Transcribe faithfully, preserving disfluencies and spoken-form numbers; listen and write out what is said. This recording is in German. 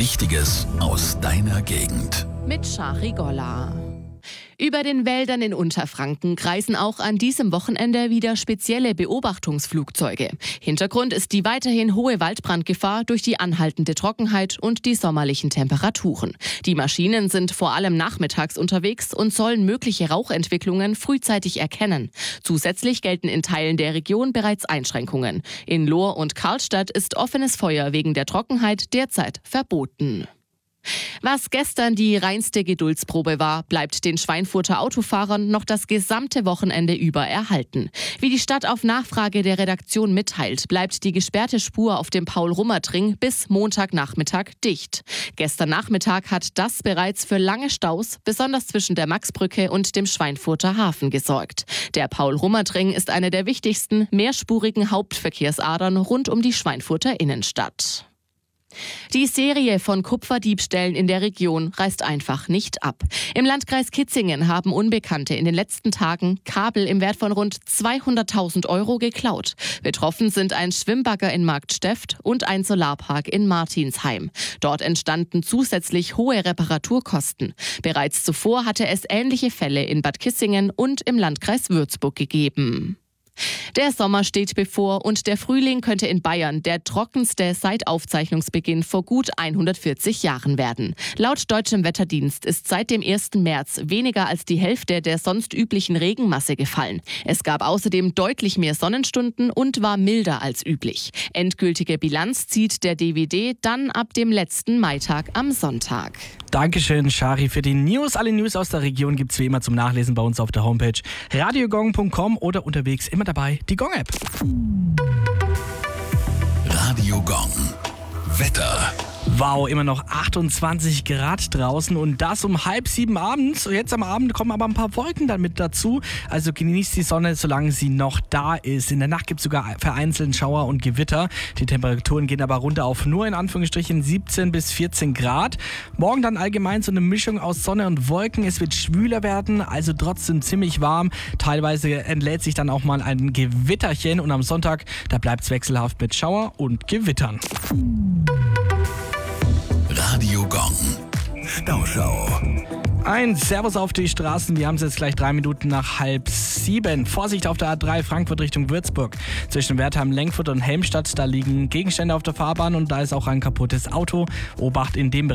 Wichtiges aus deiner Gegend. Mit Shari Golla. Über den Wäldern in Unterfranken kreisen auch an diesem Wochenende wieder spezielle Beobachtungsflugzeuge. Hintergrund ist die weiterhin hohe Waldbrandgefahr durch die anhaltende Trockenheit und die sommerlichen Temperaturen. Die Maschinen sind vor allem nachmittags unterwegs und sollen mögliche Rauchentwicklungen frühzeitig erkennen. Zusätzlich gelten in Teilen der Region bereits Einschränkungen. In Lohr und Karlstadt ist offenes Feuer wegen der Trockenheit derzeit verboten. Was gestern die reinste Geduldsprobe war, bleibt den Schweinfurter Autofahrern noch das gesamte Wochenende über erhalten. Wie die Stadt auf Nachfrage der Redaktion mitteilt, bleibt die gesperrte Spur auf dem Paul-Rummert-Ring bis Montagnachmittag dicht. Gestern Nachmittag hat das bereits für lange Staus, besonders zwischen der Maxbrücke und dem Schweinfurter Hafen, gesorgt. Der Paul-Rummert-Ring ist eine der wichtigsten mehrspurigen Hauptverkehrsadern rund um die Schweinfurter Innenstadt. Die Serie von Kupferdiebstählen in der Region reißt einfach nicht ab. Im Landkreis Kitzingen haben Unbekannte in den letzten Tagen Kabel im Wert von rund zweihunderttausend Euro geklaut. Betroffen sind ein Schwimmbagger in Marktsteft und ein Solarpark in Martinsheim. Dort entstanden zusätzlich hohe Reparaturkosten. Bereits zuvor hatte es ähnliche Fälle in Bad Kissingen und im Landkreis Würzburg gegeben. Der Sommer steht bevor und der Frühling könnte in Bayern der trockenste seit Aufzeichnungsbeginn vor gut hundertvierzig Jahren werden. Laut deutschem Wetterdienst ist seit dem ersten März weniger als die Hälfte der sonst üblichen Regenmasse gefallen. Es gab außerdem deutlich mehr Sonnenstunden und war milder als üblich. Endgültige Bilanz zieht der D W D dann ab dem letzten Maitag am Sonntag. Dankeschön, Shari, für die News. Alle News aus der Region gibt's wie immer zum Nachlesen bei uns auf der Homepage radiogong punkt com oder unterwegs immer dabei die Gong-App. Radio Gong. Wetter. Wow, immer noch achtundzwanzig Grad draußen und das um halb sieben abends. Jetzt am Abend kommen aber ein paar Wolken dann mit dazu. Also genießt die Sonne, solange sie noch da ist. In der Nacht gibt es sogar vereinzelt Schauer und Gewitter. Die Temperaturen gehen aber runter auf nur in Anführungsstrichen siebzehn bis vierzehn Grad. Morgen dann allgemein so eine Mischung aus Sonne und Wolken. Es wird schwüler werden, also trotzdem ziemlich warm. Teilweise entlädt sich dann auch mal ein Gewitterchen und am Sonntag, da bleibt es wechselhaft mit Schauer und Gewittern. Radio Gong. Stauschau. Ein Servus auf die Straßen. Wir haben es jetzt gleich drei Minuten nach halb sieben. Vorsicht auf der A drei Frankfurt Richtung Würzburg. Zwischen Wertheim, Lengfurt und Helmstadt, da liegen Gegenstände auf der Fahrbahn und da ist auch ein kaputtes Auto. Obacht in dem Bereich.